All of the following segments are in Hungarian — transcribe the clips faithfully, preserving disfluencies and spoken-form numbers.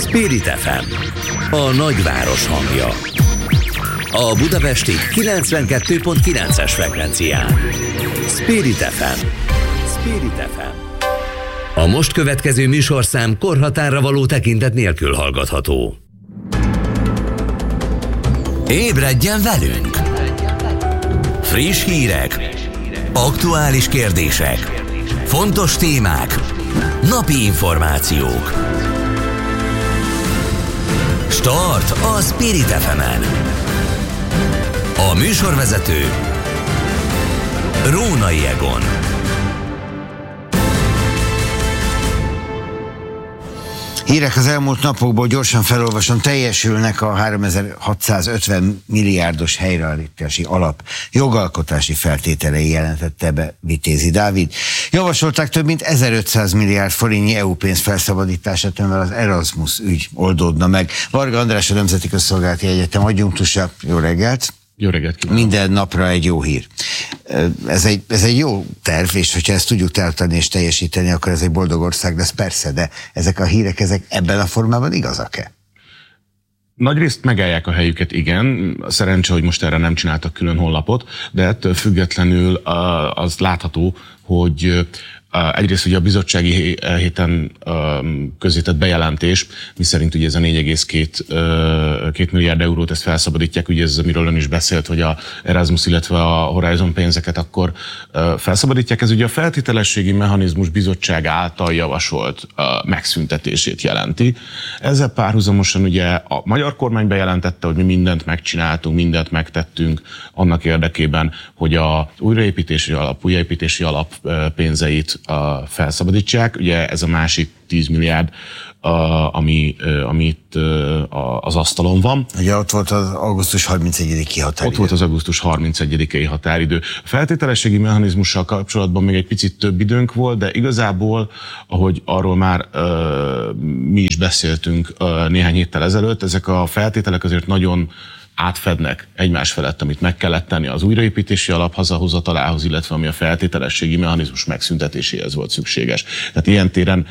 Spirit ef em, a nagyváros hangja. A budapesti kilencvenkettő pont kilences frekvencián. Spirit ef em. Spirit ef em. A most következő műsorszám korhatárra való tekintet nélkül hallgatható. Ébredjen velünk! Friss hírek, aktuális kérdések, fontos témák, napi információk. Start a Spirit ef emen. A műsorvezető Rónai Egon. Hírek az elmúlt napokból, gyorsan felolvasom. Teljesülnek a háromezer-hatszázötven milliárdos helyreállítási alap jogalkotási feltételei, jelentette be Vitézi Dávid. Javasolták több mint ezerötszáz milliárd forintnyi é u pénz felszabadítását, amivel az Erasmus ügy oldódna meg. Varga András, a Nemzeti Közszolgálati Egyetem adjunktusa. Jó reggelt! Jó reggelt kívánok. Minden napra egy jó hír. Ez egy, ez egy jó terv, és hogyha ezt tudjuk tartani és teljesíteni, akkor ez egy boldog ország lesz, persze, de ezek a hírek, ezek ebben a formában igazak-e? Nagyrészt megállják a helyüket, igen. Szerencsé, hogy most erre nem csináltak külön honlapot, de ettől függetlenül az látható, hogy egyrészt ugye a bizottsági héten közzétett bejelentés, miszerint ugye ez a négy egész két milliárd eurót ezt felszabadítják, ugye ez, amiről ön is beszélt, hogy a Erasmus, illetve a Horizon pénzeket akkor felszabadítják. Ez ugye a feltételességi mechanizmus bizottság által javasolt megszüntetését jelenti. Ezzel párhuzamosan ugye a magyar kormány bejelentette, hogy mi mindent megcsináltunk, mindent megtettünk annak érdekében, hogy a újraépítési alap, újraépítési alap pénzeit felszabadítsák. Ugye ez a másik tíz milliárd, ami, ami itt az asztalon van. Ugye ott volt az augusztus harmincegyediki határidő. Ott volt az augusztus harmincegyediki határidő. A feltételességi mechanizmussal kapcsolatban még egy picit több időnk volt, de igazából, ahogy arról már mi is beszéltünk néhány héttel ezelőtt, ezek a feltételek azért nagyon átfednek egymás felett, amit meg kellett tenni az újraépítési alap hazahozatalához, illetve ami a feltételességi mechanizmus megszüntetéséhez volt szükséges. Tehát ilyen téren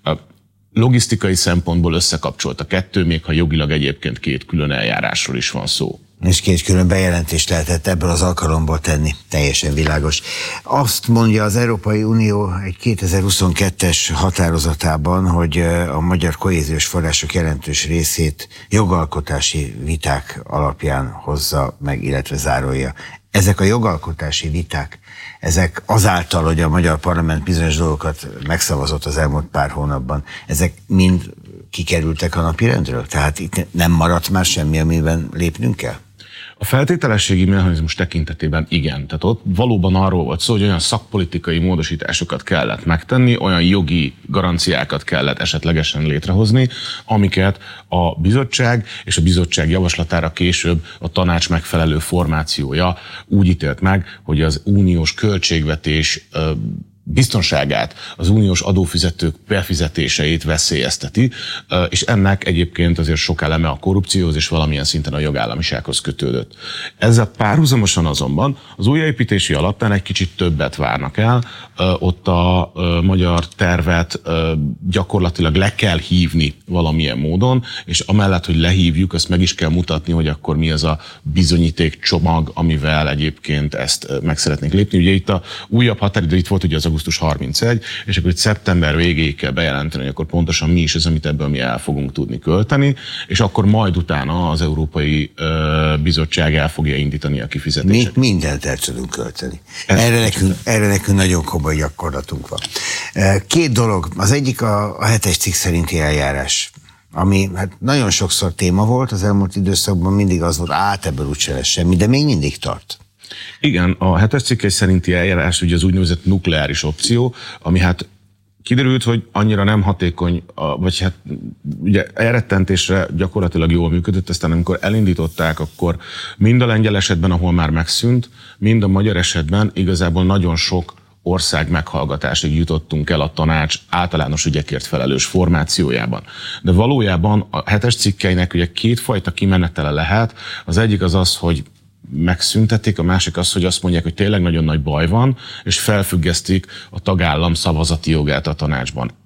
logisztikai szempontból összekapcsolt a kettő, még ha jogilag egyébként két külön eljárásról is van szó. És két külön bejelentést lehetett ebből az alkalomból tenni, teljesen világos. Azt mondja az Európai Unió egy kétezer-huszonkettes határozatában, hogy a magyar kohéziós források jelentős részét jogalkotási viták alapján hozza meg, illetve zárolja. Ezek a jogalkotási viták, ezek azáltal, hogy a magyar parlament bizonyos dolgokat megszavazott az elmúlt pár hónapban, ezek mind kikerültek a napirendről? Tehát itt nem maradt már semmi, amiben lépnünk kell? A feltételességi mechanizmus tekintetében igen. Tehát ott valóban arról volt szó, hogy olyan szakpolitikai módosításokat kellett megtenni, olyan jogi garanciákat kellett esetlegesen létrehozni, amiket a bizottság és a bizottság javaslatára később a tanács megfelelő formációja úgy ítélt meg, hogy az uniós költségvetés biztonságát, az uniós adófizetők befizetéseit veszélyezteti, és ennek egyébként azért sok eleme a korrupcióhoz és valamilyen szinten a jogállamisághoz kötődött. Ezzel párhuzamosan azonban az újjáépítési alapnál egy kicsit többet várnak el, ott a magyar tervet gyakorlatilag le kell hívni valamilyen módon, és amellett, hogy lehívjuk, azt meg is kell mutatni, hogy akkor mi az a bizonyíték csomag, amivel egyébként ezt meg szeretnénk lépni. Ugye itt a újabb határidő, itt volt ugye az augusztus harmincegy, és akkor itt szeptember végéig kell bejelenteni, hogy akkor pontosan mi is az, amit ebből mi el fogunk tudni költeni, és akkor majd utána az Európai ö, Bizottság el fogja indítani a kifizetéseket. Mi mindent el tudunk költeni. Erre nekünk, erre nekünk nagyon komoly gyakorlatunk van. Két dolog. Az egyik a, a hetes cikk szerinti eljárás, ami hát nagyon sokszor téma volt az elmúlt időszakban, mindig az volt, át ebből úgyse lesz semmi, de még mindig tart. Igen, a hetes cikkely szerinti eljárás ugye az úgynevezett nukleáris opció, ami hát kiderült, hogy annyira nem hatékony, vagy hát ugye elrettentésre gyakorlatilag jól működött, aztán amikor elindították, akkor mind a lengyel esetben, ahol már megszűnt, mind a magyar esetben igazából nagyon sok ország meghallgatásig jutottunk el a tanács általános ügyekért felelős formációjában. De valójában a hetes cikkelynek ugye kétfajta kimenetele lehet. Az egyik az az, hogy megszüntetik, a másik az, hogy azt mondják, hogy tényleg nagyon nagy baj van, és felfüggesztik a tagállam szavazati jogát a tanácsban.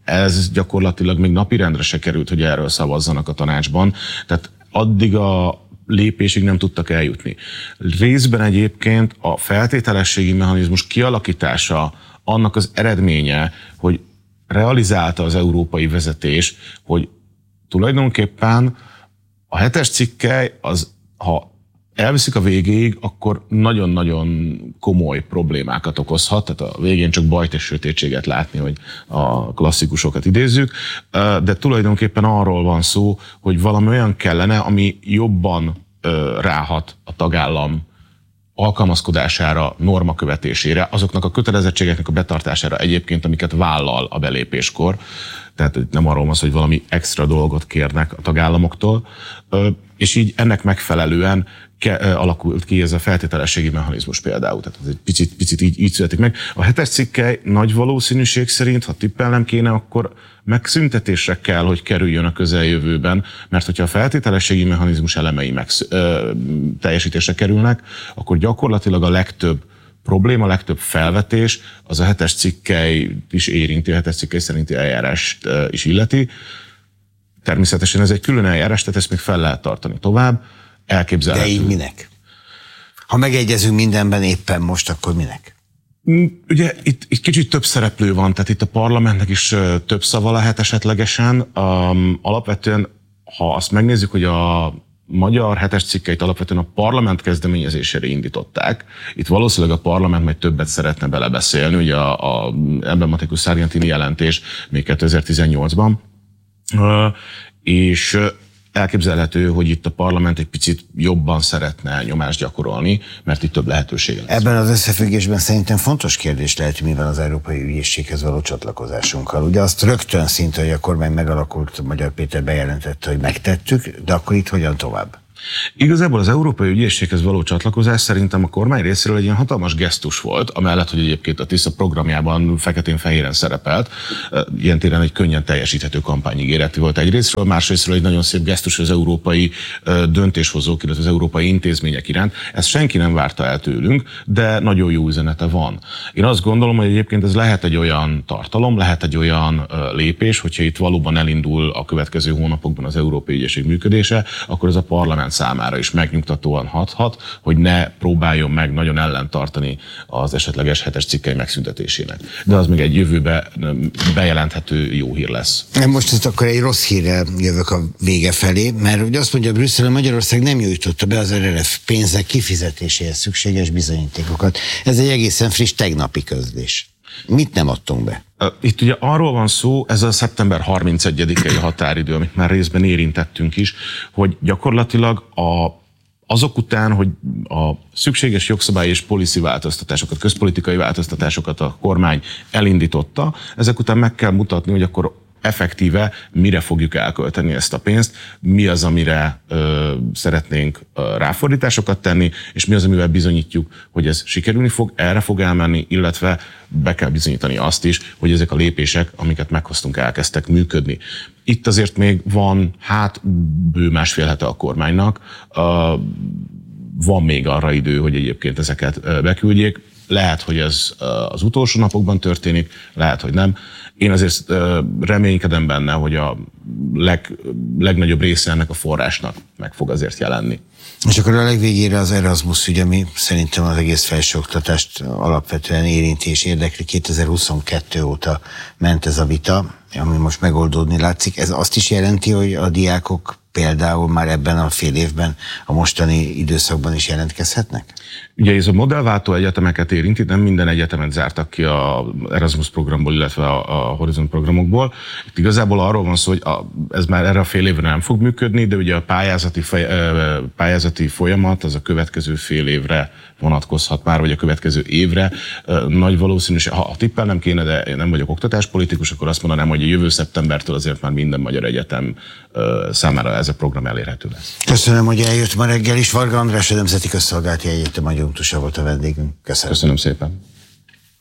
ez gyakorlatilag még napirendre se került, hogy erről szavazzanak a tanácsban. Tehát addig a lépésig nem tudtak eljutni. Részben egyébként a feltételességi mechanizmus kialakítása annak az eredménye, hogy realizálta az európai vezetés, hogy tulajdonképpen a hetes cikkely, az, ha elviszik a végéig, akkor nagyon-nagyon komoly problémákat okozhat, tehát a végén csak bajt és sötétséget látni, hogy a klasszikusokat idézzük, de tulajdonképpen arról van szó, hogy valami olyan kellene, ami jobban ráhat a tagállam alkalmazkodására, norma követésére, azoknak a kötelezettségeknek a betartására egyébként, amiket vállal a belépéskor. Tehát nem arról van szó, hogy valami extra dolgot kérnek a tagállamoktól, és így ennek megfelelően alakult ki ez a feltételességi mechanizmus például. Tehát ez egy picit, picit így, így születik meg. A hetes cikkely nagy valószínűség szerint, ha tippelnem kéne, akkor megszüntetésre kell, hogy kerüljön a közeljövőben, mert hogyha a feltételességi mechanizmus elemei meg, ö, teljesítésre kerülnek, akkor gyakorlatilag a legtöbb probléma, a legtöbb felvetés az a hetes cikkely is érinti, a hetes cikkely szerinti eljárást is illeti. Természetesen ez egy külön eljárás, tehát ezt még fel lehet tartani tovább. Elképzelhető. De így minek? Ha megegyezünk mindenben éppen most, akkor minek? Ugye itt, itt kicsit több szereplő van, tehát itt a parlamentnek is több szava lehet esetlegesen. Um, alapvetően, ha azt megnézzük, hogy a magyar hetes cikkeit alapvetően a parlament kezdeményezésére indították. Itt valószínűleg a parlament majd többet szeretne belebeszélni, ugye a, a emblematikus Sargentini jelentés még kétezer-tizennyolcban, uh, és elképzelhető, hogy itt a parlament egy picit jobban szeretne nyomást gyakorolni, mert itt több lehetősége lesz. Ebben az összefüggésben szerintem fontos kérdés lehet, hogy mi van az Európai Ügyészséghez való csatlakozásunkkal. Ugye azt rögtön szinte, hogy a kormány megalakult, Magyar Péter bejelentette, hogy megtettük, de akkor itt hogyan tovább? Igazából az Európai Ügyészséghez való csatlakozás szerintem a kormány részéről egy ilyen hatalmas gesztus volt, amellett, hogy egyébként a TISZA programjában feketén-fehéren szerepelt. Ilyen téren egy könnyen teljesíthető kampányígéreti volt egyrészről, másrészről egy nagyon szép gesztus az európai döntéshozók, illetve az európai intézmények iránt. Ezt senki nem várta el tőlünk, de nagyon jó üzenete van. Én azt gondolom, hogy egyébként ez lehet egy olyan tartalom, lehet egy olyan lépés, hogyha itt valóban elindul a következő hónapokban az Európai Ügyészség működése, akkor ez a parlament számára is megnyugtatóan hathat, hogy ne próbáljon meg nagyon ellentartani az esetleges hetes cikkely megszüntetésének. De az még egy jövőbe bejelenthető jó hír lesz. Most ezt akkor egy rossz hírrel jövök a vége felé, mert ugye azt mondja Brüsszel, Magyarország nem nyújtotta be az er er ef pénzek kifizetéséhez szükséges bizonyítékokat. Ez egy egészen friss tegnapi közlés. Mit nem adtunk be? Itt ugye arról van szó, ez a szeptember harmincegyedikei határidő, amit már részben érintettünk is, hogy gyakorlatilag a, azok után, hogy a szükséges jogszabály és policy változtatásokat, közpolitikai változtatásokat a kormány elindította, ezek után meg kell mutatni, hogy akkor effektíve mire fogjuk elkölteni ezt a pénzt, mi az, amire ö, szeretnénk ö, ráfordításokat tenni, és mi az, amivel bizonyítjuk, hogy ez sikerülni fog, erre fog elmenni, illetve be kell bizonyítani azt is, hogy ezek a lépések, amiket meghoztunk, elkezdtek működni. Itt azért még van, hát bő másfél hete a kormánynak, ö, van még arra idő, hogy egyébként ezeket ö, beküldjék. Lehet, hogy ez az utolsó napokban történik, lehet, hogy nem. Én azért reménykedem benne, hogy a leg, legnagyobb része ennek a forrásnak meg fog azért jelenni. És akkor a legvégére az Erasmus ügy, ami szerintem az egész felsőoktatást alapvetően érinti és érdekli. kétezer-huszonkettő óta ment ez a vita, ami most megoldódni látszik. Ez azt is jelenti, hogy a diákok például már ebben a fél évben, a mostani időszakban is jelentkezhetnek? Ugye ez a modellváltó egyetemeket érinti, nem minden egyetemet zártak ki az Erasmus programból, illetve a, a Horizon programokból. Itt igazából arról van szó, hogy a, ez már erre a fél évre nem fog működni, de ugye a pályázati, fej, pályázati folyamat az a következő fél évre vonatkozhat már, vagy a következő évre. Nagy valószínűség, ha a tippel nem kéne, de én nem vagyok oktatáspolitikus, akkor azt mondanám, hogy a jövő szeptembertől azért már minden magyar egyetem számára ez a program elérhető lesz. Köszönöm, hogy eljött ma reggel is. Varga András, a Nemzeti Közszolgálati Egyetem adjunktusa volt a vendégünk. Köszönöm. Köszönöm szépen.